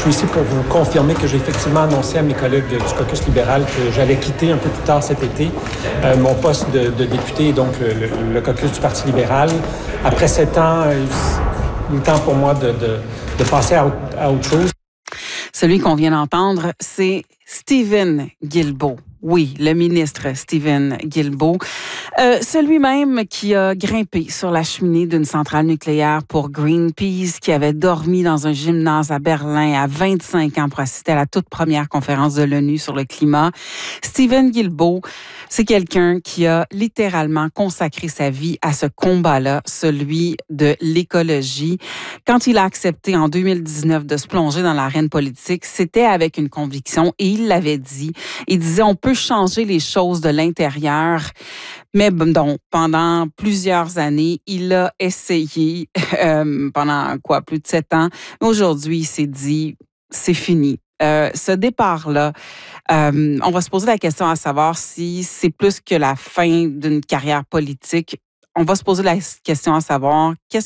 suis ici pour vous confirmer que j'ai effectivement annoncé à mes collègues du caucus libéral que j'allais quitter un peu plus tard cet été mon poste de député et donc le caucus du Parti libéral. Après 7 ans, il est temps pour moi de passer à autre chose. Celui qu'on vient d'entendre, c'est Steven Guilbeault. Oui, le ministre Steven Guilbeault. Celui-même qui a grimpé sur la cheminée d'une centrale nucléaire pour Greenpeace, qui avait dormi dans un gymnase à Berlin à 25 ans pour assister à la toute première conférence de l'ONU sur le climat. Steven Guilbeault, c'est quelqu'un qui a littéralement consacré sa vie à ce combat-là, celui de l'écologie. Quand il a accepté en 2019 de se plonger dans l'arène politique, c'était avec une conviction et il l'avait dit. Il disait, on peut changer les choses de l'intérieur. Mais donc, pendant plusieurs années, il a essayé, pendant plus de 7 ans. Aujourd'hui, il s'est dit, c'est fini. Ce départ-là, on va se poser la question à savoir si c'est plus que la fin d'une carrière politique. On va se poser la question à savoir qu'est-ce